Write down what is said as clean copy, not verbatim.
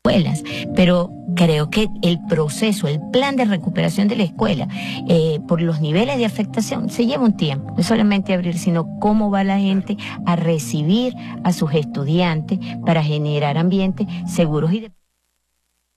escuelas, pero creo que el proceso, el plan de recuperación de la escuela, por los niveles de afectación, se lleva un tiempo. No solamente abrir, sino cómo va la gente a recibir a sus estudiantes para generar ambientes seguros y de